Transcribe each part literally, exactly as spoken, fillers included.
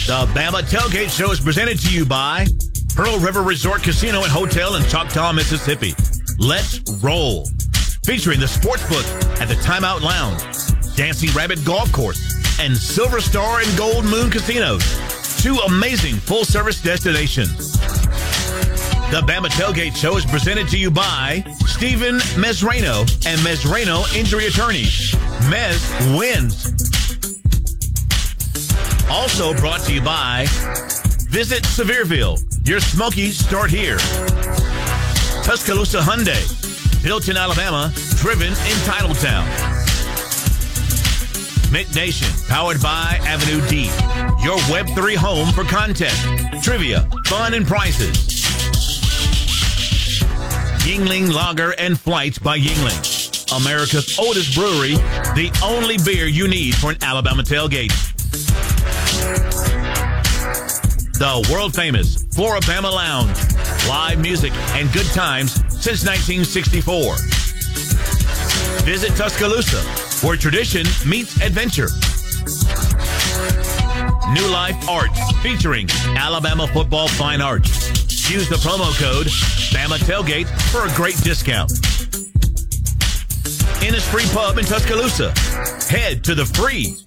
The Bama Tailgate Show is presented to you by Pearl River Resort Casino and Hotel in Choctaw, Mississippi. Let's roll. Featuring the Sportsbook at the Timeout Lounge, Dancing Rabbit Golf Course, and Silver Star and Gold Moon Casinos. Two amazing full-service destinations. The Bama Tailgate Show is presented to you by Stephen Mesrano and Mesrano Injury Attorneys. Mez wins. Also brought to you by Visit Sevierville. Your Smokies start here. Tuscaloosa Hyundai. Built in Alabama, driven in Titletown. McNation, powered by Avenue D. Your Web three home for content, trivia, fun, and prizes. Yingling Lager and Flights by Yingling. America's oldest brewery, the only beer you need for an Alabama tailgate. The world-famous Floribama Lounge. Live music and good times since nineteen sixty-four. Visit Tuscaloosa, where tradition meets adventure. New Life Arts, featuring Alabama football fine arts. Use the promo code Bama Tailgate for a great discount. Innisfree Pub in Tuscaloosa. Head to the Free.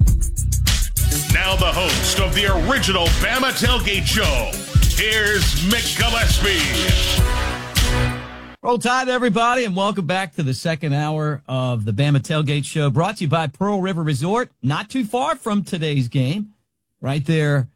Now the host of the original Bama Tailgate Show, here's Mick Gillespie. Roll Tide, everybody, and welcome back to the second hour of the Bama Tailgate Show, brought to you by Pearl River Resort, not too far from today's game, right there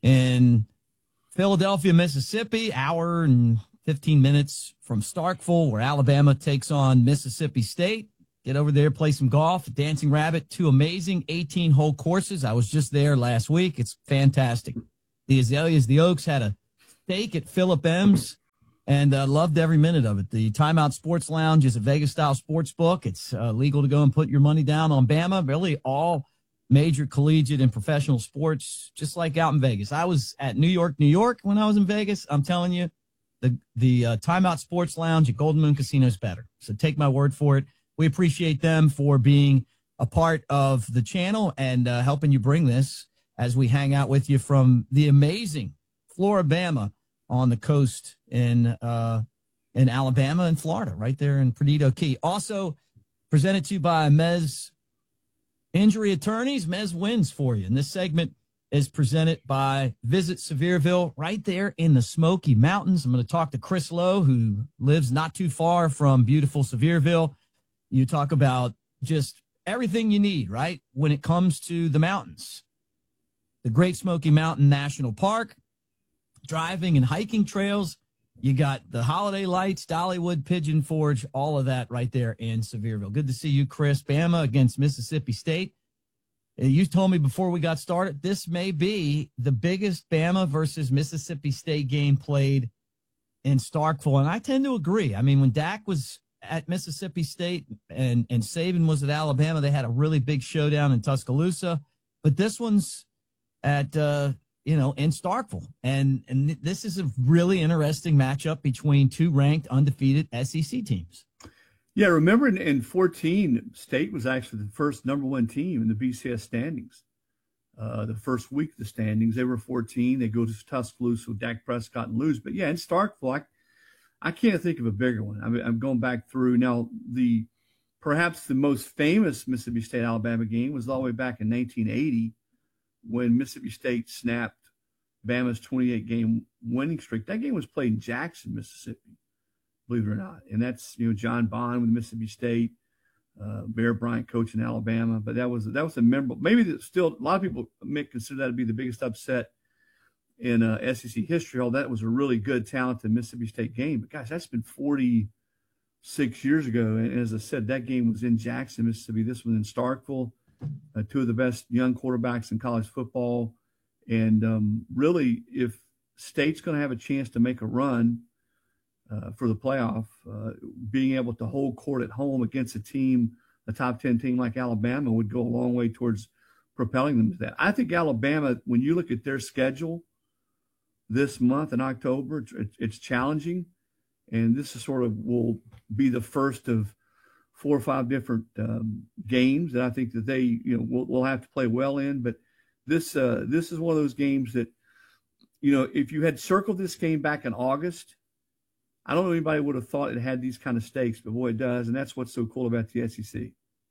in Philadelphia, Mississippi, hour and fifteen minutes from Starkville, where Alabama takes on Mississippi State. Get over there, play some golf. Dancing Rabbit, two amazing eighteen-hole courses. I was just there last week. It's fantastic. The Azaleas, the Oaks had a steak at Philip M's, and uh, loved every minute of it. The Timeout Sports Lounge is a Vegas-style sports book. It's uh, legal to go and put your money down on Bama. Really all major collegiate and professional sports, just like out in Vegas. I was at New York, New York when I was in Vegas. I'm telling you, the, the uh, Timeout Sports Lounge at Golden Moon Casino is better. So take my word for it. We appreciate them for being a part of the channel and uh, helping you bring this as we hang out with you from the amazing Floribama on the coast in uh, in Alabama and Florida, right there in Perdido Key. Also presented to you by Mez Injury Attorneys. Mez wins for you. And this segment is presented by Visit Sevierville, right there in the Smoky Mountains. I'm going to talk to Chris Lowe, who lives not too far from beautiful Sevierville. You talk about just everything you need, right, when it comes to the mountains. The Great Smoky Mountain National Park, driving and hiking trails. You got the Holiday Lights, Dollywood, Pigeon Forge, all of that right there in Sevierville. Good to see you, Chris. Bama against Mississippi State. You told me before we got started, this may be the biggest Bama versus Mississippi State game played in Starkville, and I tend to agree. I mean, when Dak was at Mississippi State and, and Saban was at Alabama, they had a really big showdown in Tuscaloosa. But this one's at, uh, you know, in Starkville. And, and this is a really interesting matchup between two ranked, undefeated S E C teams. Yeah, remember in, in fourteen, State was actually the first number one team in the B C S standings. Uh, the first week of the standings, they were fourteen. They go to Tuscaloosa with Dak Prescott and lose. But, yeah, in Starkville, I, I can't think of a bigger one. I mean, I'm going back through now. The perhaps the most famous Mississippi State-Alabama game was all the way back in nineteen eighty when Mississippi State snapped Bama's twenty-eight game winning streak. That game was played in Jackson, Mississippi, believe it or not. And that's, you know, John Bond with Mississippi State, uh, Bear Bryant coaching Alabama. But that was that was a memorable. Maybe still a lot of people may consider that to be the biggest upset in uh, S E C history. All that was a really good, talented Mississippi State game. But, gosh, that's been forty-six years ago. And as I said, that game was in Jackson, Mississippi. This was in Starkville. Uh, two of the best young quarterbacks in college football. And um, really, if State's going to have a chance to make a run uh, for the playoff, uh, being able to hold court at home against a team, a top ten team like Alabama, would go a long way towards propelling them to that. I think Alabama, when you look at their schedule, this month in October, it's, it's challenging, and this is sort of will be the first of four or five different um, games that I think that they, you know, will, will have to play well in. But this uh, this is one of those games that, you know, if you had circled this game back in August, I don't know anybody would have thought it had these kind of stakes, but boy, it does, and that's what's so cool about the S E C.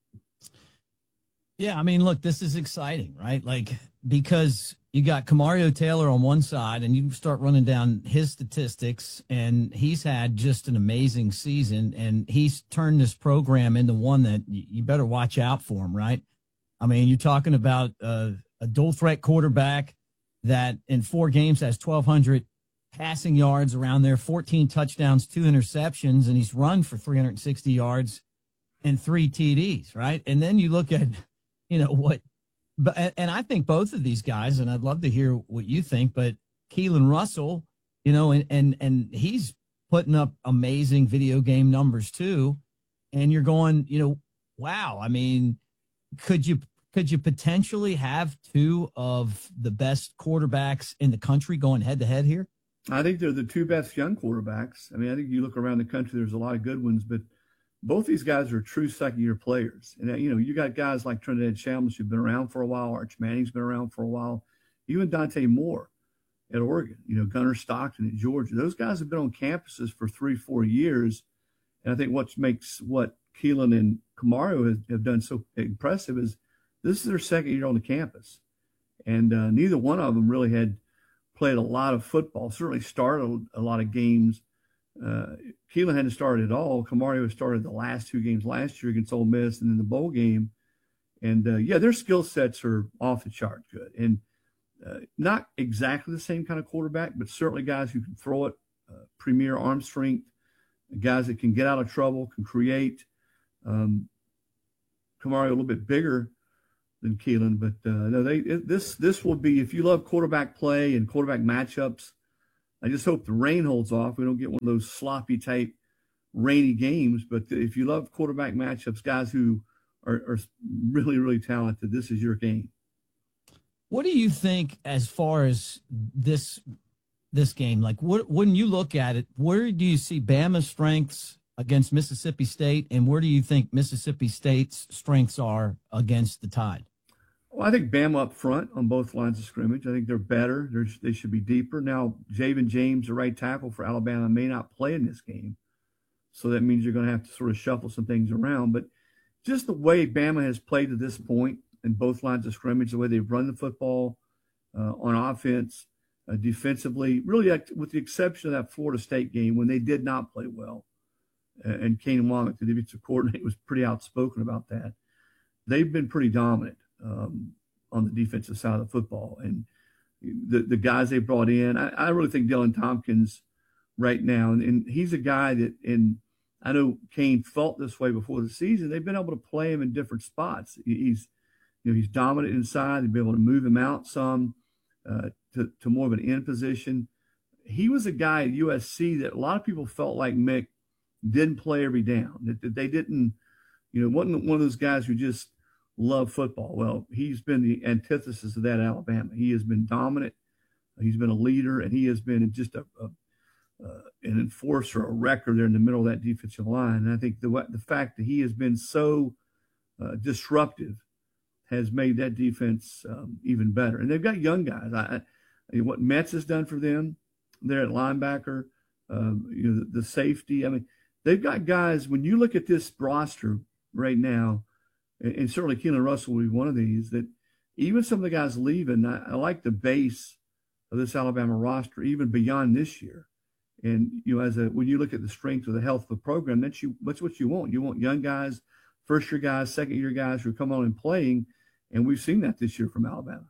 Yeah, I mean, look, this is exciting, right? Like, because you got Kamario Taylor on one side, and you start running down his statistics, and he's had just an amazing season, and he's turned this program into one that you better watch out for him, right? I mean, you're talking about uh, a dual threat quarterback that in four games has twelve hundred passing yards around there, fourteen touchdowns, two interceptions, and he's run for three hundred sixty yards and three T Ds, right? And then you look at, you know, what, but, and I think both of these guys, and I'd love to hear what you think, but Keelan Russell, you know, and, and, and he's putting up amazing video game numbers too. And you're going, you know, wow. I mean, could you, could you potentially have two of the best quarterbacks in the country going head to head here? I think they're the two best young quarterbacks. I mean, I think you look around the country, there's a lot of good ones, but both these guys are true second-year players. And, you know, you got guys like Trinidad Shambliss who've been around for a while. Arch Manning's been around for a while. Even Dante Moore at Oregon, you know, Gunnar Stockton at Georgia. Those guys have been on campuses for three, four years. And I think what makes what Keelan and Kamario have, have done so impressive is this is their second year on the campus. And uh, neither one of them really had played a lot of football, certainly started a lot of games. Uh, Keelan hadn't started at all. Kamario started the last two games last year against Ole Miss and then the bowl game. And, uh, yeah, their skill sets are off the chart good. And uh, not exactly the same kind of quarterback, but certainly guys who can throw it, uh, premier arm strength, guys that can get out of trouble, can create. Um, Kamario a little bit bigger than Keelan, but uh, no, they it, this this will be, if you love quarterback play and quarterback matchups, I just hope the rain holds off. We don't get one of those sloppy type rainy games. But if you love quarterback matchups, guys who are, are really, really talented, this is your game. What do you think as far as this this game? Like, what, when you look at it, where do you see Bama's strengths against Mississippi State, and where do you think Mississippi State's strengths are against the Tide? Well, I think Bama up front on both lines of scrimmage. I think they're better. They're, they should be deeper. Now, Javen James, the right tackle for Alabama, may not play in this game. So that means you're going to have to sort of shuffle some things around. But just the way Bama has played to this point in both lines of scrimmage, the way they've run the football uh, on offense, uh, defensively, really with the exception of that Florida State game when they did not play well. Uh, and Kane Wommack, the defensive coordinator, was pretty outspoken about that. They've been pretty dominant. Um, on the defensive side of the football. And the, the guys they brought in, I, I really think Dylan Tompkins right now, and, and he's a guy that, and I know Kane felt this way before the season, they've been able to play him in different spots. He's, you know, he's dominant inside. They've been able to move him out some uh, to, to more of an end position. He was a guy at U S C that a lot of people felt like Mick didn't play every down, that, that they didn't, you know, wasn't one of those guys who just love football. Well, he's been the antithesis of that at Alabama. He has been dominant. He's been a leader, and he has been just a, a uh, an enforcer, a wrecker there in the middle of that defensive line. And I think the the fact that he has been so uh, disruptive has made that defense um, even better. And they've got young guys. I, I what Metz has done for them there at linebacker, um, you know, the, the safety. I mean, they've got guys. When you look at this roster right now, and certainly Keelan Russell will be one of these, that even some of the guys leaving, I, I like the base of this Alabama roster, even beyond this year. And, you know, as a, when you look at the strength of the health of the program, that's, you, that's what you want. You want young guys, first-year guys, second-year guys who come on and playing, and we've seen that this year from Alabama.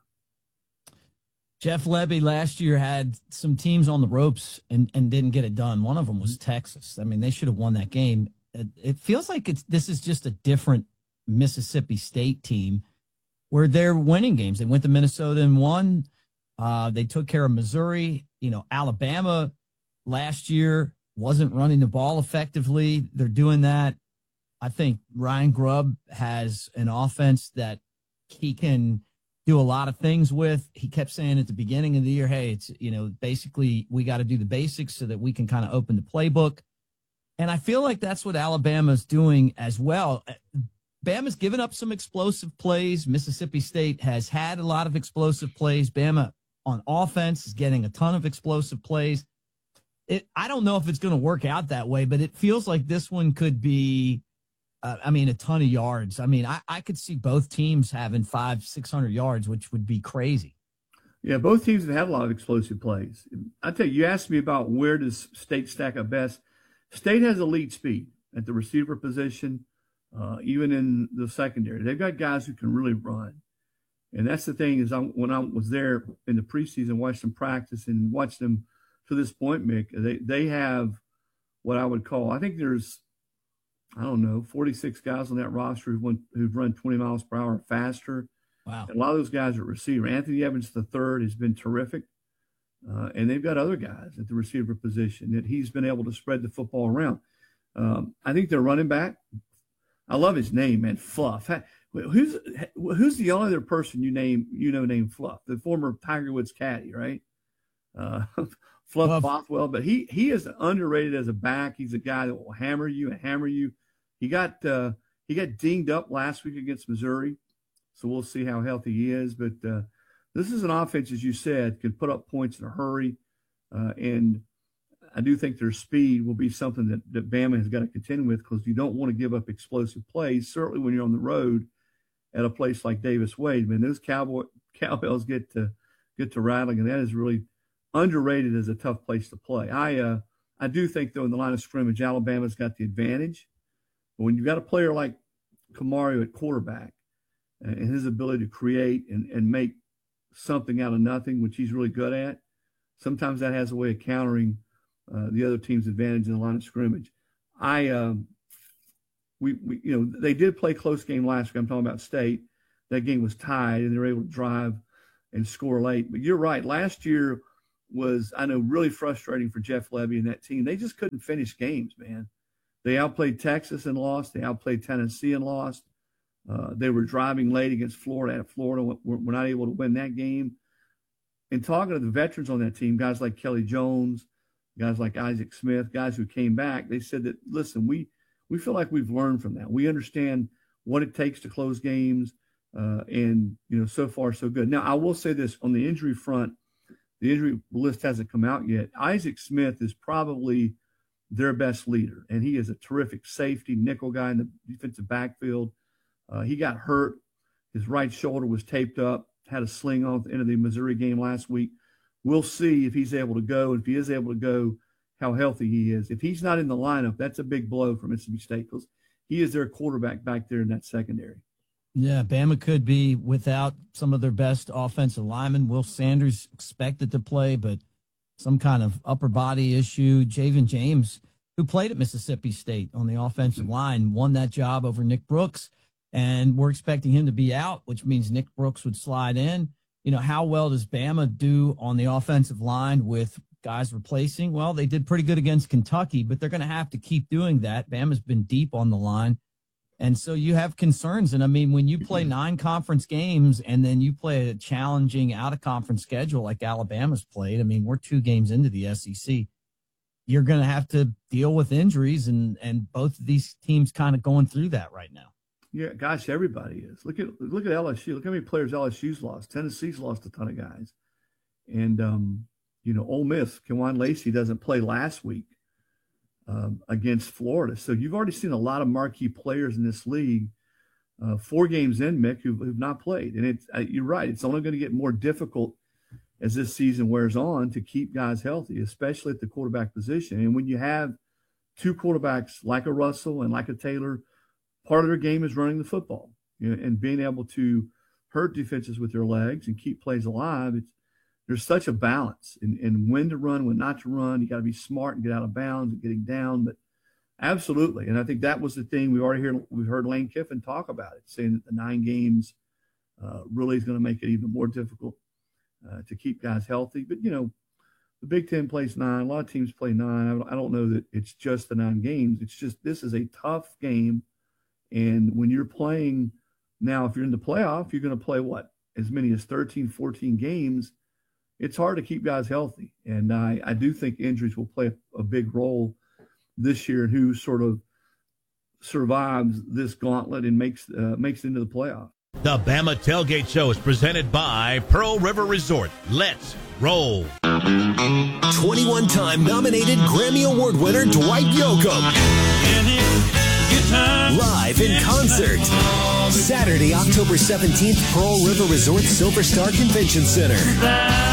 Jeff Lebby last year had some teams on the ropes and, and didn't get it done. One of them was Texas. I mean, they should have won that game. It, it feels like it's this is just a different Mississippi State team where they're winning games. They went to Minnesota and won. Uh, they took care of Missouri. You know, Alabama last year wasn't running the ball effectively. They're doing that. I think Ryan Grubb has an offense that he can do a lot of things with. He kept saying at the beginning of the year, hey, it's, you know, basically we got to do the basics so that we can kind of open the playbook. And I feel like that's what Alabama's doing as well. Bama's given up some explosive plays. Mississippi State has had a lot of explosive plays. Bama on offense is getting a ton of explosive plays. It, I don't know if it's going to work out that way, but it feels like this one could be, uh, I mean, a ton of yards. I mean, I, I could see both teams having five, six hundred yards, which would be crazy. Yeah, both teams have had a lot of explosive plays. I tell you, you asked me about where does State stack up best. State has elite speed at the receiver position, uh, even in the secondary. They've got guys who can really run. And that's the thing is I, when I was there in the preseason, watched them practice and watched them to this point, Mick, they, they have what I would call, I think there's, I don't know, forty-six guys on that roster who've, won, who've run twenty miles per hour faster. Wow. And a lot of those guys are receiver. Anthony Evans the third has been terrific. Uh, and they've got other guys at the receiver position that he's been able to spread the football around. Um, I think they're running back. I love his name, man, Fluff. Who's who's the only other person you name you know named Fluff? The former Tiger Woods caddy, right? Uh, Fluff Love. Bothwell. But he he is underrated as a back. He's a guy that will hammer you and hammer you. He got uh, he got dinged up last week against Missouri, so we'll see how healthy he is. But uh, this is an offense, as you said, can put up points in a hurry, uh, and I do think their speed will be something that, that Bama has got to contend with because you don't want to give up explosive plays, certainly when you're on the road at a place like Davis Wade. I mean, those cowboy cowbells get to get to rattling, and that is really underrated as a tough place to play. I uh, I do think, though, in the line of scrimmage, Alabama's got the advantage. But when you've got a player like Kamario at quarterback and his ability to create and, and make something out of nothing, which he's really good at, sometimes that has a way of countering uh, the other team's advantage in the line of scrimmage. I, um, we, we, you know, they did play close game last week. I'm talking about State. That game was tied, and they were able to drive and score late. But you're right. Last year was, I know, really frustrating for Jeff Lebby and that team. They just couldn't finish games, man. They outplayed Texas and lost. They outplayed Tennessee and lost. Uh, they were driving late against Florida. At Florida, were, were not able to win that game. And talking to the veterans on that team, guys like Kelly Jones, guys like Isaac Smith, guys who came back, they said that, listen, we we feel like we've learned from that. We understand what it takes to close games, uh, and, you know, so far so good. Now, I will say this, on the injury front, the injury list hasn't come out yet. Isaac Smith is probably their best leader, and he is a terrific safety, nickel guy in the defensive backfield. Uh, he got hurt. His right shoulder was taped up, had a sling on at the end of the Missouri game last week. We'll see if he's able to go. And if he is able to go, how healthy he is. If he's not in the lineup, that's a big blow for Mississippi State because he is their quarterback back there in that secondary. Yeah, Bama could be without some of their best offensive linemen. Will Sanders expected to play, but some kind of upper body issue. Javen James, who played at Mississippi State on the offensive line, won that job over Nick Brooks. And we're expecting him to be out, which means Nick Brooks would slide in. You know, how well does Bama do on the offensive line with guys replacing? Well, they did pretty good against Kentucky, but they're going to have to keep doing that. Bama's been deep on the line. And so you have concerns. And, I mean, when you play nine conference games and then you play a challenging out-of-conference schedule like Alabama's played, I mean, we're two games into the S E C. You're going to have to deal with injuries, and, and both of these teams kind of going through that right now. Yeah, gosh, everybody is. Look at look at L S U. Look how many players L S U's lost. Tennessee's lost a ton of guys. And, um, you know, Ole Miss, Kewan Lacey doesn't play last week um, against Florida. So you've already seen a lot of marquee players in this league, uh, four games in, Mick, who've, who've not played. And it's, uh, you're right, it's only going to get more difficult as this season wears on to keep guys healthy, especially at the quarterback position. And when you have two quarterbacks like a Russell and like a Taylor, part of their game is running the football, you know, and being able to hurt defenses with their legs and keep plays alive. It's, there's such a balance in, in when to run, when not to run. You got to be smart and get out of bounds and getting down. But absolutely, and I think that was the thing we already heard. We've heard Lane Kiffin talk about it, saying that the nine games uh, really is going to make it even more difficult uh, to keep guys healthy. But you know, the Big Ten plays nine. A lot of teams play nine. I don't, I don't know that it's just the nine games. It's just this is a tough game. And when you're playing now, if you're in the playoff, you're going to play what? As many as thirteen, fourteen games. It's hard to keep guys healthy. And I, I do think injuries will play a, a big role this year in who sort of survives this gauntlet and makes uh, makes it into the playoff. The Bama Tailgate Show is presented by Pearl River Resort. Let's roll. twenty-one-time nominated Grammy Award winner Dwight Yoakam. Live in concert. Saturday, October seventeenth, Pearl River Resort Silver Star Convention Center.